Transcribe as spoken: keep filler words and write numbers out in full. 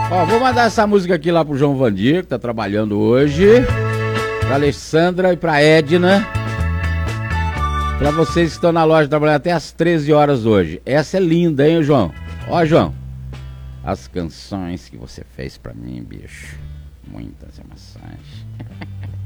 Ó, vou mandar essa música aqui lá pro João Vandir, que tá trabalhando hoje. Pra Alessandra e pra Edna. Pra vocês que estão na loja trabalhando até às treze horas hoje. Essa é linda, hein, João? Ó, João. As canções que você fez pra mim, bicho. Muitas emoções.